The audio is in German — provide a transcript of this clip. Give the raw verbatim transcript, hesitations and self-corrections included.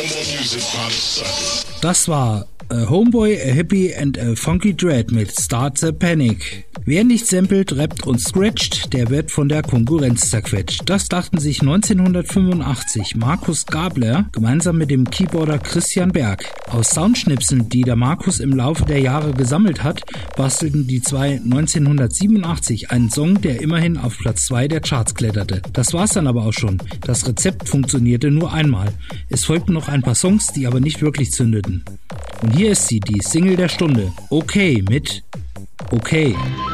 Das war A Homeboy, A Hippie and A Funky Dread mit Start the Panic. Wer nicht samplet, rappt und scratcht, der wird von der Konkurrenz zerquetscht. Das dachten sich neunzehnhundertfünfundachtzig Markus Gabler gemeinsam mit dem Keyboarder Christian Berg. Aus Soundschnipseln, die der Markus im Laufe der Jahre gesammelt hat, bastelten die zwei neunzehnhundertsiebenundachtzig einen Song, der immerhin auf Platz zwei der Charts kletterte. Das war's dann aber auch schon. Das Rezept funktionierte nur einmal. Es folgten noch ein paar Songs, die aber nicht wirklich zündeten. Und hier ist sie, die Single der Stunde. Okay mit Okay.